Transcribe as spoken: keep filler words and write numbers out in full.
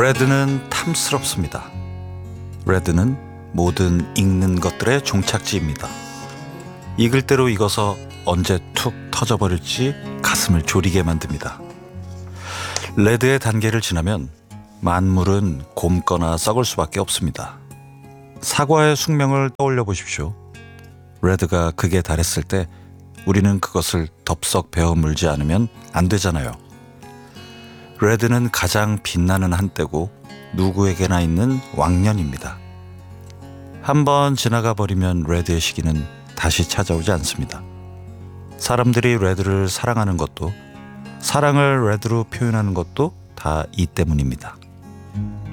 레드는 탐스럽습니다. 레드는 모든 익는 것들의 종착지입니다. 익을 대로 익어서 언제 툭 터져버릴지 가슴을 졸이게 만듭니다. 레드의 단계를 지나면 만물은 곪거나 썩을 수밖에 없습니다. 사과의 숙명을 떠올려 보십시오. 레드가 극에 달했을 때 우리는 그것을 덥석 베어 물지 않으면 안 되잖아요. 레드는 가장 빛나는 한때고 누구에게나 있는 왕년입니다. 한번 지나가 버리면 레드의 시기는 다시 찾아오지 않습니다. 사람들이 레드를 사랑하는 것도, 사랑을 레드로 표현하는 것도 다 이 때문입니다.